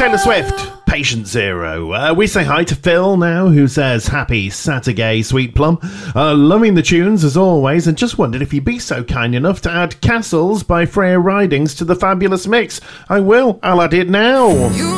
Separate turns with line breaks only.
Taylor Swift, Patient Zero. We say hi to Phil now, who says, happy Saturday, Sweet Plum. Loving the tunes as always, and just wondered if you'd be so kind enough to add Castles by Freya Ridings to the fabulous mix. I will. I'll add it now.